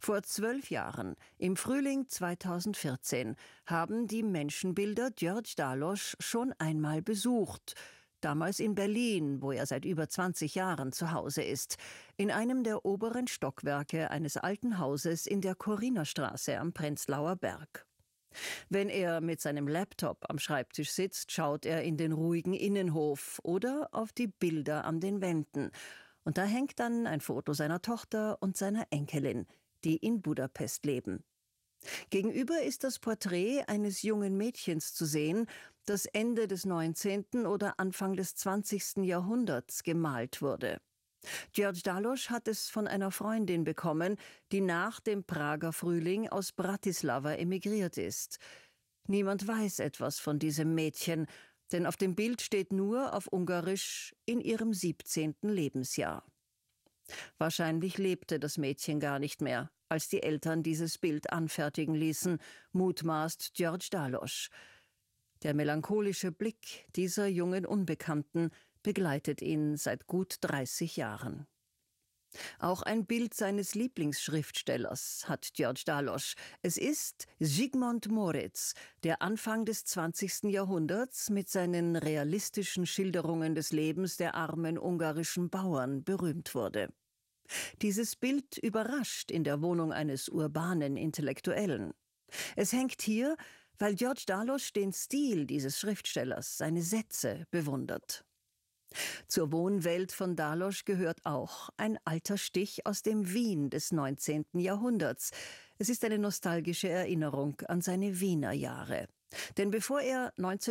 Vor 12 Jahren, im Frühling 2014, haben die Menschenbilder György Dalos schon einmal besucht. Damals in Berlin, wo er seit über 20 Jahren zu Hause ist, in einem der oberen Stockwerke eines alten Hauses in der Chorinerstraße am Prenzlauer Berg. Wenn er mit seinem Laptop am Schreibtisch sitzt, schaut er in den ruhigen Innenhof oder auf die Bilder an den Wänden. Und da hängt dann ein Foto seiner Tochter und seiner Enkelin, die in Budapest leben. Gegenüber ist das Porträt eines jungen Mädchens zu sehen, das Ende des 19. oder Anfang des 20. Jahrhunderts gemalt wurde. György Dalos hat es von einer Freundin bekommen, die nach dem Prager Frühling aus Bratislava emigriert ist. Niemand weiß etwas von diesem Mädchen, denn auf dem Bild steht nur auf Ungarisch in ihrem 17. Lebensjahr. Wahrscheinlich lebte das Mädchen gar nicht mehr, als die Eltern dieses Bild anfertigen ließen, mutmaßt György Dalos. Der melancholische Blick dieser jungen Unbekannten begleitet ihn seit gut 30 Jahren. Auch ein Bild seines Lieblingsschriftstellers hat György Dalos. Es ist Zsigmond Moritz, der Anfang des 20. Jahrhunderts mit seinen realistischen Schilderungen des Lebens der armen ungarischen Bauern berühmt wurde. Dieses Bild überrascht in der Wohnung eines urbanen Intellektuellen. Es hängt hier, weil György Dalos den Stil dieses Schriftstellers, seine Sätze, bewundert. Zur Wohnwelt von Dalos gehört auch ein alter Stich aus dem Wien des 19. Jahrhunderts. Es ist eine nostalgische Erinnerung an seine Wiener Jahre. Denn bevor er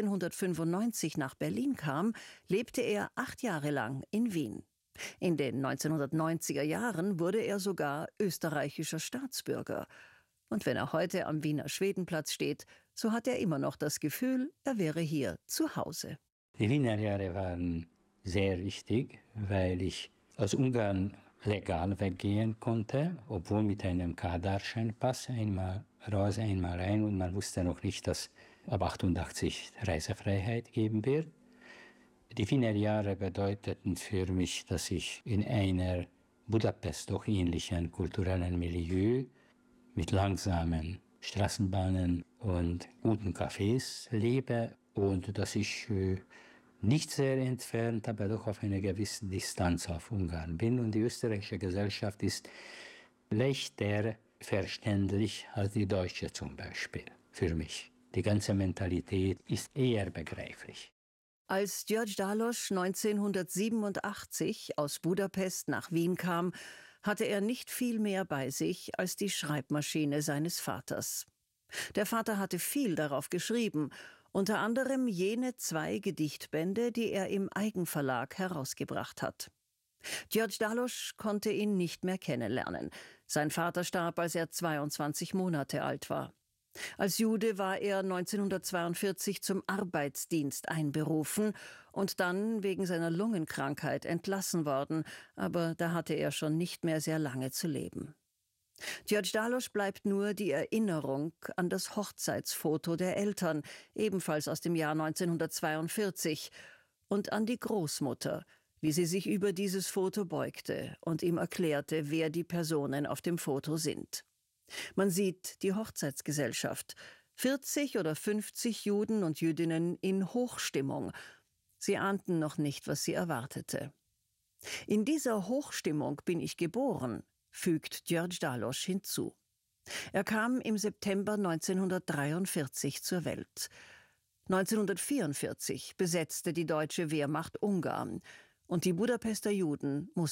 1995 nach Berlin kam, lebte er 8 Jahre lang in Wien. In den 1990er Jahren wurde er sogar österreichischer Staatsbürger. Und wenn er heute am Wiener Schwedenplatz steht, so hat er immer noch das Gefühl, er wäre hier zu Hause. Die Wiener Jahre waren sehr wichtig, weil ich aus Ungarn legal weggehen konnte, obwohl mit einem Kadarscheinpass, einmal raus, einmal rein, und man wusste noch nicht, dass ab 88 Reisefreiheit geben wird. Die Wiener Jahre bedeuteten für mich, dass ich in einer Budapest doch ähnlichen kulturellen Milieu mit langsamen Straßenbahnen und guten Cafés lebe und dass ich nicht sehr entfernt, aber doch auf einer gewissen Distanz auf Ungarn bin. Und die österreichische Gesellschaft ist leichter verständlich als die deutsche zum Beispiel, für mich. Die ganze Mentalität ist eher begreiflich. Als György Dalos 1987 aus Budapest nach Wien kam, hatte er nicht viel mehr bei sich als die Schreibmaschine seines Vaters. Der Vater hatte viel darauf geschrieben, unter anderem jene 2 Gedichtbände, die er im Eigenverlag herausgebracht hat. György Dalos konnte ihn nicht mehr kennenlernen. Sein Vater starb, als er 22 Monate alt war. Als Jude war er 1942 zum Arbeitsdienst einberufen und dann wegen seiner Lungenkrankheit entlassen worden, aber da hatte er schon nicht mehr sehr lange zu leben. György Dalos bleibt nur die Erinnerung an das Hochzeitsfoto der Eltern, ebenfalls aus dem Jahr 1942, und an die Großmutter, wie sie sich über dieses Foto beugte und ihm erklärte, wer die Personen auf dem Foto sind. Man sieht die Hochzeitsgesellschaft, 40 oder 50 Juden und Jüdinnen in Hochstimmung. Sie ahnten noch nicht, was sie erwartete. In dieser Hochstimmung bin ich geboren, fügt György Dalos hinzu. Er kam im September 1943 zur Welt. 1944 besetzte die deutsche Wehrmacht Ungarn und die Budapester Juden mussten